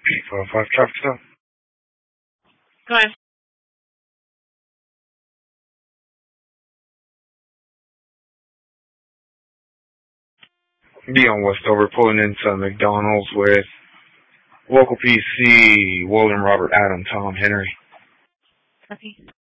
505 traffic stop. Go ahead. Dion Westover pulling into McDonald's with local PC, William Robert Adam, Tom Henry. Okay.